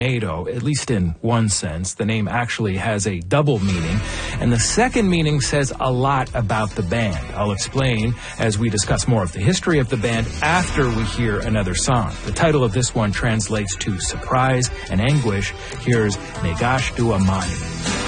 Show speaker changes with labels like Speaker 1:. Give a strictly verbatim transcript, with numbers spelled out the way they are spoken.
Speaker 1: tornado, at least in one sense. The name actually has a double meaning, and the second meaning says a lot about the band. I'll explain as we discuss more of the history of the band after we hear another song. The title of this one translates to surprise and anguish. Here's Negash Du Amani.